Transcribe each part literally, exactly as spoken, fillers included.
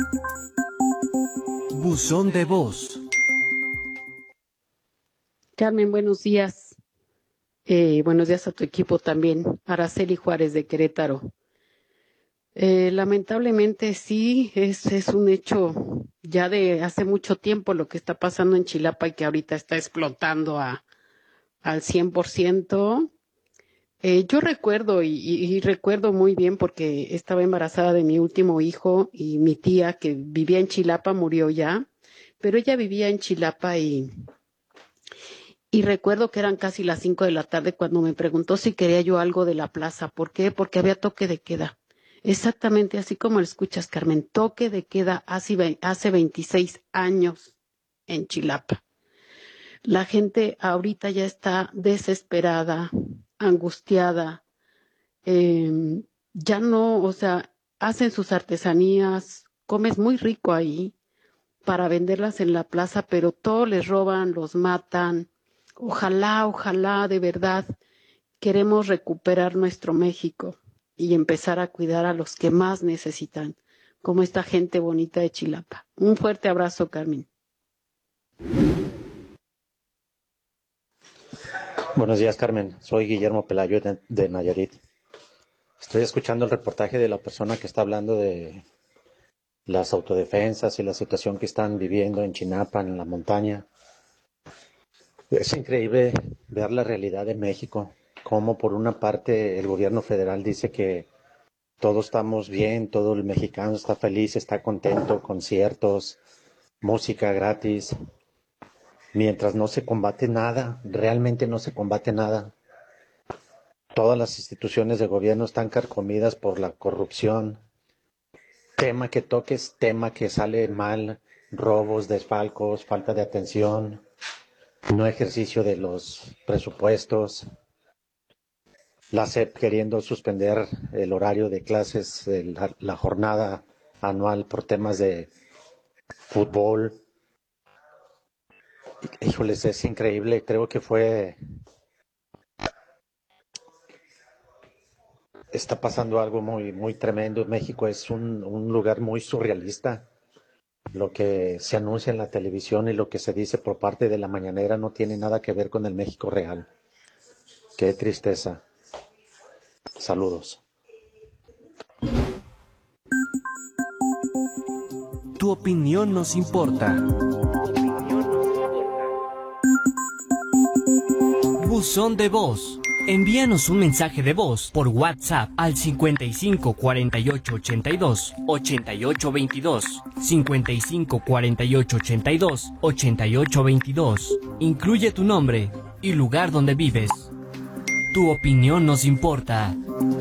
Buzón de voz. Carmen, buenos días. Eh, buenos días a tu equipo también. Araceli Juárez de Querétaro. Eh, lamentablemente sí, es, es un hecho ya de hace mucho tiempo lo que está pasando en Chilapa y que ahorita está explotando a, al cien por ciento. Eh, yo recuerdo y, y, y recuerdo muy bien porque estaba embarazada de mi último hijo y mi tía que vivía en Chilapa murió ya, pero ella vivía en Chilapa y, y recuerdo que eran casi las cinco de la tarde cuando me preguntó si quería yo algo de la plaza. ¿Por qué? Porque había toque de queda. Exactamente así como lo escuchas, Carmen, toque de queda hace, hace veintiséis años en Chilapa. La gente ahorita ya está desesperada, angustiada, eh, ya no, o sea, hacen sus artesanías, comes muy rico ahí para venderlas en la plaza, pero todo les roban, los matan. Ojalá, ojalá, de verdad, queremos recuperar nuestro México y empezar a cuidar a los que más necesitan, como esta gente bonita de Chilapa. Un fuerte abrazo, Carmen. Buenos días, Carmen. Soy Guillermo Pelayo de, de Nayarit. Estoy escuchando el reportaje de la persona que está hablando de las autodefensas y la situación que están viviendo en Chinapa, en la montaña. Es increíble ver la realidad de México, cómo por una parte el gobierno federal dice que todos estamos bien, todo el mexicano está feliz, está contento, conciertos, música gratis, mientras no se combate nada, realmente no se combate nada. Todas las instituciones de gobierno están carcomidas por la corrupción. Tema que toques, tema que sale mal, robos, desfalcos, falta de atención, no ejercicio de los presupuestos, la S E P queriendo suspender el horario de clases, la, la jornada anual por temas de fútbol. Híjoles, es increíble, creo que fue... Está pasando algo muy, muy tremendo. México es un, un lugar muy surrealista. Lo que se anuncia en la televisión y lo que se dice por parte de la mañanera no tiene nada que ver con el México real. Qué tristeza. Saludos. Tu opinión nos importa. Buzón de voz. Envíanos un mensaje de voz por WhatsApp al cincuenta y cinco cuarenta y ocho ochenta y dos ochenta y ocho veintidós, cincuenta y cinco cuarenta y ocho ochenta y dos ochenta y ocho veintidós. Incluye tu nombre y lugar donde vives. Tu opinión nos importa.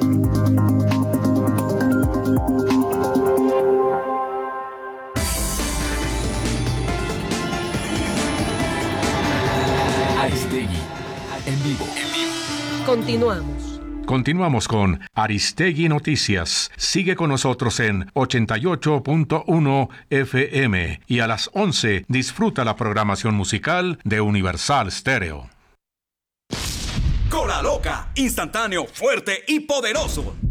Aristegui, en vivo. Continuamos. Continuamos con Aristegui Noticias. Sigue con nosotros en ochenta y ocho punto uno F M y a las once disfruta la programación musical de Universal Stereo. Cola Loca, instantáneo, fuerte y poderoso.